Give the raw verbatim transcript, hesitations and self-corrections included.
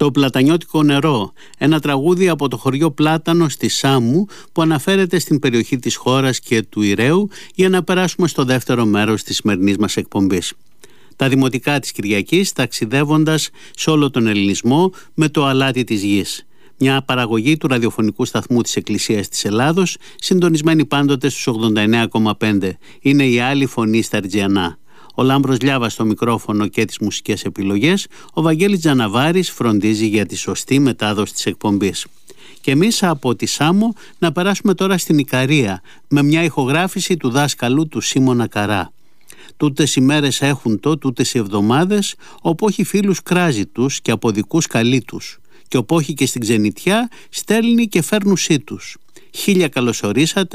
Το πλατανιώτικο νερό, ένα τραγούδι από το χωριό Πλάτανο στη Σάμμου που αναφέρεται στην περιοχή της χώρας και του Ηραίου, για να περάσουμε στο δεύτερο μέρος της σημερινής μας εκπομπής. Τα δημοτικά της Κυριακής, ταξιδεύοντας σε όλο τον ελληνισμό με το αλάτι της γης. Μια παραγωγή του ραδιοφωνικού σταθμού της Εκκλησίας της Ελλάδος, συντονισμένη πάντοτε στους ογδόντα εννέα κόμμα πέντε. Είναι η άλλη φωνή στα Ρτζιανά. Ο Λάμπρος Λιάβας στο μικρόφωνο και τις μουσικές επιλογές, ο Βαγγέλης Τζαναβάρης φροντίζει για τη σωστή μετάδοση της εκπομπής. Και εμείς από τη Σάμο να περάσουμε τώρα στην Ικαρία με μια ηχογράφηση του δάσκαλου του Σίμωνα Καρά. Τούτες οι μέρες έχουν το, τούτες οι εβδομάδες, όπου όχι φίλους κράζει τους και από δικούς καλεί τους, και όπου όχι και στην ξενιτιά στέλνει και φέρνουσί τους. Χίλια καλωσορίσατε